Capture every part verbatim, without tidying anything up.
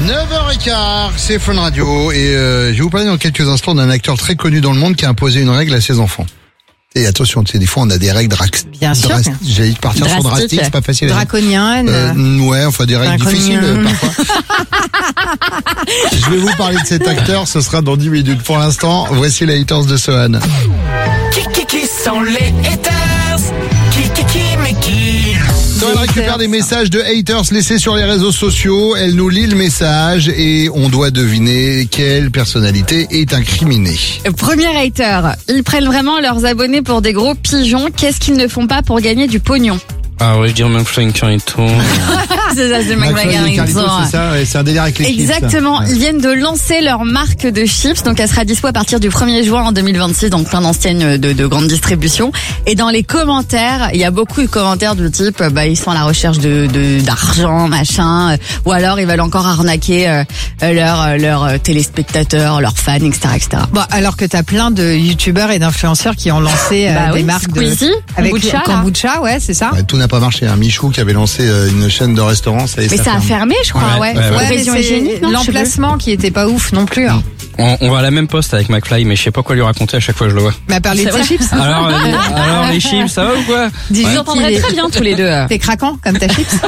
neuf heures quinze, c'est Fun Radio et euh, je vais vous parler dans quelques instants d'un acteur très connu dans le monde qui a imposé une règle à ses enfants. Et attention, tu sais, des fois on a des règles drastiques. Bien sûr. Drast- J'allais partir Drastique. sur drastique, c'est pas facile. Draconienne. Euh, ouais, enfin des règles difficiles euh, parfois. Je vais vous parler de cet acteur, ce sera dans dix minutes. Pour l'instant, voici les haters de Sohan. Qui, qui, qui sont les haters? Qui, qui, qui, mais qui? Quand elle récupère des messages de haters laissés sur les réseaux sociaux, elle nous lit le message et on doit deviner quelle personnalité est incriminée. Premier hater, ils prennent vraiment leurs abonnés pour des gros pigeons. Qu'est-ce qu'ils ne font pas pour gagner du pognon? Ah ouais, je dirais McFly et Carlito. C'est ça, c'est McFly et McFly Carlito, c'est ça, ouais, c'est un délire avec les chips. Exactement, Ouais. ils viennent de lancer leur marque de chips, donc elle sera dispo à partir du premier juin en deux mille vingt-six, donc plein d'enseignes de, de grande distribution. Et dans les commentaires, il y a beaucoup de commentaires du type, bah ils sont à la recherche de de- d'argent, machin, euh, ou alors ils veulent encore arnaquer euh, leurs leurs téléspectateurs, leurs fans, et cetera, et cetera. Bon, alors que t'as plein de youtubeurs et d'influenceurs qui ont lancé euh, Bah des oui, marques Squeezie, de avec kombucha, là. kombucha, ouais, c'est ça. Ouais, tout n'a pas marché. Un Michou qui avait lancé euh, une chaîne de restaurants, ça y est, Mais ça a ferme. fermé, je crois, Ouais, ouais. ouais, ouais. Ouais, mais Révision c'est hygiénique, non, je sais plus. l'emplacement qui était pas ouf non plus. Hein. On, on va à la même poste avec McFly, mais je sais pas quoi lui raconter à chaque fois que je le vois. Mais à parler de C'est tes vrai. chips. Alors, euh, les, alors les chips, ça va ou quoi? Dis Vous qu'il entendrez est- très bien tous les deux. T'es craquant comme ta chips.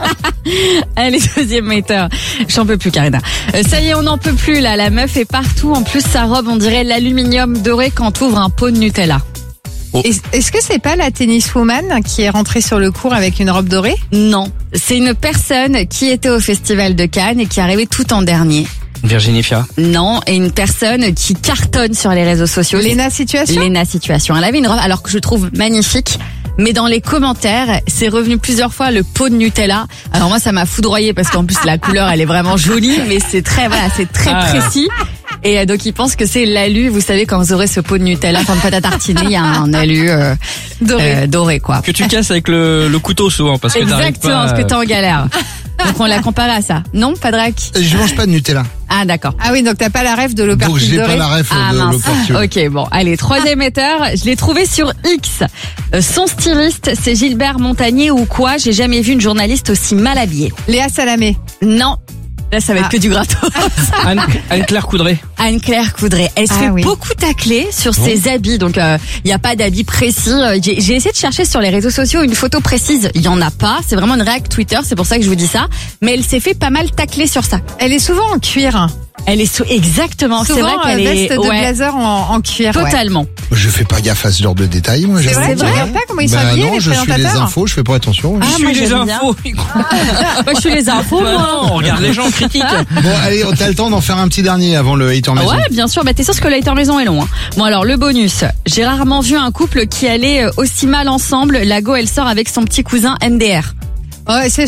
Allez, deuxième hater. J'en peux plus, Karina. Euh, ça y est, on n'en peut plus, là. La meuf est partout. En plus, sa robe, on dirait l'aluminium doré quand t'ouvres un pot de Nutella. Est- Est-ce que c'est pas la tenniswoman qui est rentrée sur le court avec une robe dorée? Non. C'est une personne qui était au Festival de Cannes et qui est arrivée tout en dernier. Virginie Fira. Non. Et une personne qui cartonne sur les réseaux sociaux. Léna Situation? Léna Situation. Elle avait une robe, alors que je trouve magnifique. Mais dans les commentaires, c'est revenu plusieurs fois le pot de Nutella. Alors moi, ça m'a foudroyé parce qu'en plus la couleur, elle est vraiment jolie, mais c'est très, voilà, c'est très Ah. précis. Et euh, donc ils pensent que c'est l'alu. Vous savez, quand vous aurez ce pot de Nutella, enfin de pâte à tartiner, il y a un alu euh, Doré. euh, doré, quoi. Que tu casses avec le, le couteau souvent, parce que t'arrives Exactement, pas. parce que t'es en galère. Donc on l'a comparé à ça. Non, pas de rack. Je mange pas de Nutella. Ah d'accord. Ah oui, donc t'as pas la rêve de Donc l'opercule j'ai pas dorée. la ref Ah de mince. l'opercule. Ok, bon, allez, troisième éteur, je l'ai trouvé sur X. Euh, son styliste, c'est Gilbert Montagnier ou quoi? J'ai jamais vu une journaliste aussi mal habillée. Léa Salamé. Non. Là, ça va être Ah. que du gratos. Anne, Anne-Claire Coudray. Anne-Claire Coudray. Elle se Ah fait oui. beaucoup tacler sur ses habits. Donc, il euh, n'y a pas d'habits précis. Euh, J'ai j'ai essayé de chercher sur les réseaux sociaux une photo précise. Il y en a pas. C'est vraiment une réac Twitter. C'est pour ça que je vous dis ça. Mais elle s'est fait pas mal tacler sur ça. Elle est souvent en cuir. Elle est sous... exactement. C'est vrai Souvent qu'elle euh, est veste de blazer en, en cuir. ouais. totalement. Je fais pas gaffe à ce genre de détails, moi. C'est j'avoue. vrai, tu regardes pas comment ils sont Bah habillés, non, les je suis les présentateurs? infos, je fais pas attention. Ah, Je moi, suis les j'aime bien. infos. Moi, je suis les infos. Bah moi. non, on regarde les gens, critique. Bon, allez, t'as le temps d'en faire un petit dernier avant le hater maison. Ouais, bien sûr. Bah, t'es sûr que le hater maison est long. Hein. Bon, alors, le bonus. J'ai rarement vu un couple qui allait euh, aussi mal ensemble. La go, elle sort avec son petit cousin M D R. Ouais, c'est